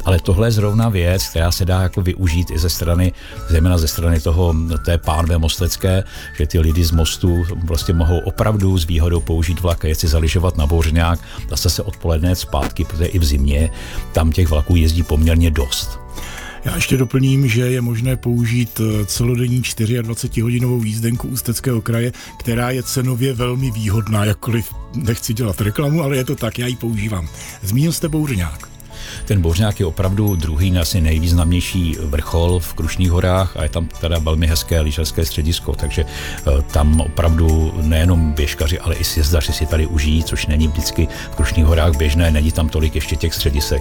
Ale tohle je zrovna věc, která se dá jako využít i ze strany, zejména ze strany té pánve mostecké, že ty lidi z mostu prostě mohou opravdu s výhodou použít vlak a jet si zaližovat na Bořňák, zase se odpoledne zpátky, protože i v zimě tam těch vlaků jezdí poměrně dost. Já ještě doplním, že je možné použít celodenní 24hodinovou jízdenku Ústeckého kraje, která je cenově velmi výhodná, jakkoliv nechci dělat reklamu, ale je to tak, já ji používám. Zmínil jste Bouřňák. Ten Bořňák je opravdu druhý, asi nejvýznamnější vrchol v Krušných horách a je tam teda velmi hezké lyžařské středisko, takže tam opravdu nejenom běžkaři, ale i sjezdaři si tady užijí, což není vždycky v Krušných horách běžné, není tam tolik ještě těch středisek.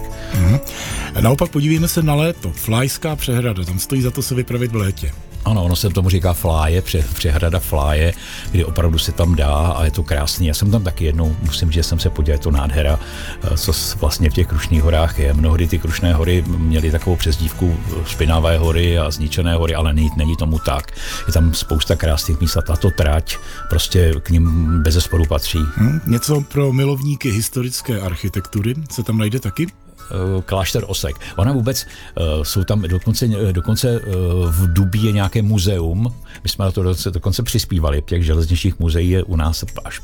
Naopak podívejme se na léto. Flajská přehrada, tam stojí za to se vypravit v létě. Ano, ono se tomu říká Fláje, přehrada Fláje, kdy opravdu se tam dá a je to krásný. Já jsem tam taky jednou, musím říct, že jsem se podíval, je to nádhera, co vlastně v těch Krušných horách je. Mnohdy ty Krušné hory měly takovou přezdívku Špinavé hory a Zničené hory, ale není tomu tak. Je tam spousta krásných míst a tato trať prostě k nim bezesporu patří. Něco pro milovníky historické architektury se tam najde taky? Klášter Osek. Ona vůbec, jsou tam dokonce v Dubí je nějaké muzeum, my jsme na to dokonce přispívali, těch železničních muzeí je u nás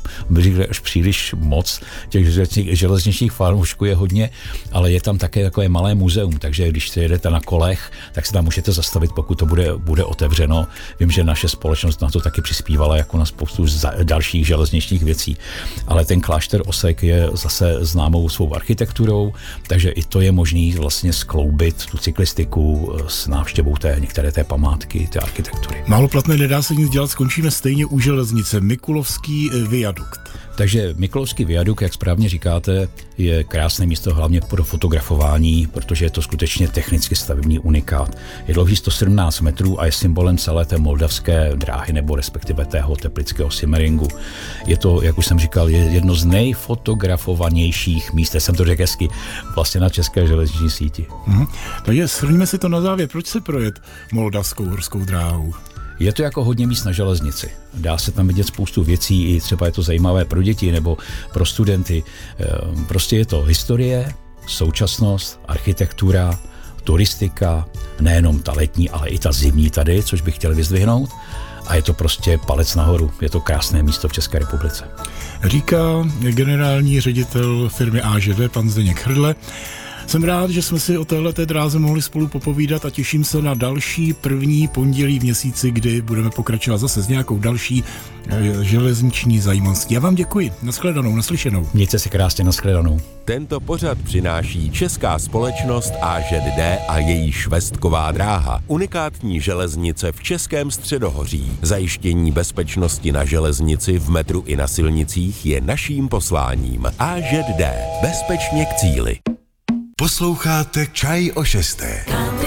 až příliš moc, těch železničních fanoušků je hodně, ale je tam také takové malé muzeum, takže když se jedete na kolech, tak se tam můžete zastavit, pokud to bude otevřeno. Vím, že naše společnost na to taky přispívala jako na spoustu dalších železničních věcí, ale ten klášter Osek je zase známou svou architekturou, takže i to je možný vlastně skloubit tu cyklistiku s návštěvou některé té památky, té architektury. Málo platné, nedá se nic dělat, skončíme stejně u železnice. Mikulovský viadukt. Takže Mikulovský viadukt, jak správně říkáte, je krásné místo hlavně pro fotografování, protože je to skutečně technicky stavební unikát. Je dlouhý 117 metrů a je symbolem celé té moldavské dráhy nebo respektive tého teplického Simmeringu. Je to, jak už jsem říkal, jedno z nejfotografovanějších míst, já jsem to řekl hezky, vlastně na české železniční síti. Takže shrňme si to na závěr. Proč se projet moldavskou horskou dráhou? Je to jako hodně míst na železnici. Dá se tam vidět spoustu věcí, i třeba je to zajímavé pro děti nebo pro studenty. Prostě je to historie, současnost, architektura, turistika, nejenom ta letní, ale i ta zimní tady, což bych chtěl vyzdvihnout. A je to prostě palec nahoru. Je to krásné místo v České republice. Říká generální ředitel firmy AŽD, pan Zdeněk Hrdle. Jsem rád, že jsme si o téhleté dráze mohli spolu popovídat a těším se na další první pondělí v měsíci, kdy budeme pokračovat zase s nějakou další železniční zajímavostí. Já vám děkuji. Nashledanou, naslyšenou. Mějte se krásně, nashledanou. Tento pořad přináší Česká společnost AŽD a její švestková dráha. Unikátní železnice v Českém středohoří. Zajištění bezpečnosti na železnici, v metru i na silnicích je naším posláním. AŽD. Bezpečně k cíli. Posloucháte Čaj o 6.